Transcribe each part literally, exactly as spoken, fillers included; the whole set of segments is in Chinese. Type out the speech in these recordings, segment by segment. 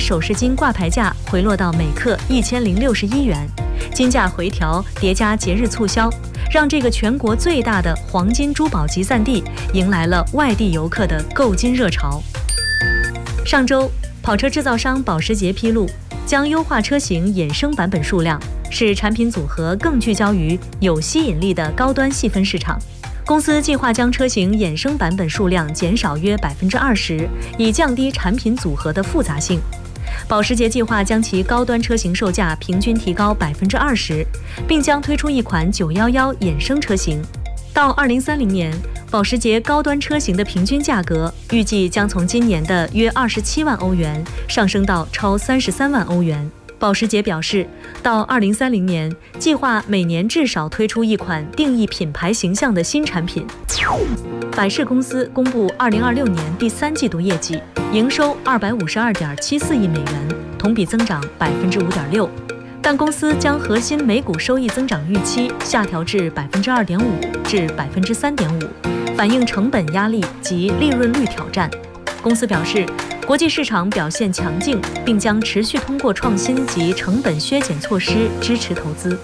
首饰金挂牌价回落到每克一千零六十一元，金价回调叠加节日促销，让这个全国最大的黄金珠宝集散地迎来了外地游客的购金热潮。上周，跑车制造商保时捷披露，将优化车型衍生版本数量，使产品组合更聚焦于有吸引力的高端细分市场。公司计划将车型衍生版本数量减少约百分之二十，以降低产品组合的复杂性。保时捷计划将其高端车型售价平均提高百分之二十，并将推出一款九一一衍生车型。到二零三零年，保时捷高端车型的平均价格预计将从今年的约二十七万欧元上升到超三十三万欧元。保时捷表示，到二零三零年，计划每年至少推出一款定义品牌形象的新产品。百事公司公布二零二六年第三季度业绩，营收二百五十二点七四亿美元，同比增长百分之五点六。但公司将核心每股收益增长预期下调至百分之二点五至百分之三点五，反映成本压力及利润率挑战。公司表示，国际市场表现强劲，并将持续通过创新及成本削减措施支持投资。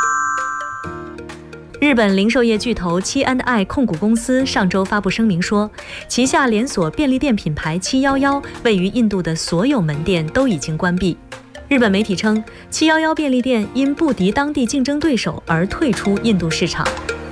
日本零售业巨头七 and I 控股公司上周发布声明说，旗下连锁便利店品牌七一一位于印度的所有门店都已经关闭。日本媒体称，七一一便利店因不敌当地竞争对手而退出印度市场。